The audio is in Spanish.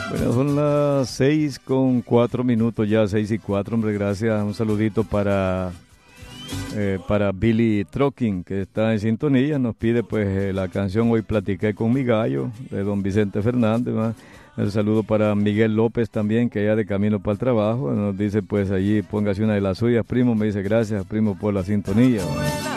Bueno, son las 6:04 ya, 6:04, hombre, gracias. Un saludito para Billy Trucking, que está en sintonía. Nos pide pues la canción Hoy Platiqué con mi gallo, de don Vicente Fernández, ¿va? El saludo para Miguel López también, que ya de camino para el trabajo. Nos dice pues allí, póngase una de las suyas, primo. Me dice gracias, primo, por la sintonía, ¿va?